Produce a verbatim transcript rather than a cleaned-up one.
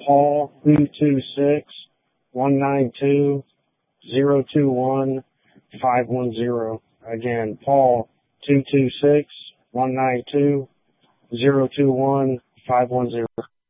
Paul two two six, one nine two, zero two one, five one zero. Again, Paul two two six, one nine two, zero two one, five one zero.